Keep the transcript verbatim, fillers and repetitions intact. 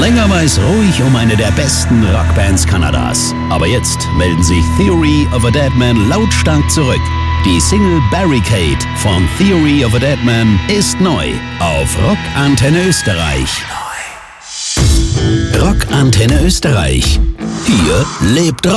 länger war es ruhig um eine der besten Rockbands Kanadas. Aber jetzt melden sich Theory of a Deadman lautstark zurück. Die Single Barricade von Theory of a Deadman ist neu auf Rockantenne Österreich. Rockantenne Österreich. Hier lebt Rock.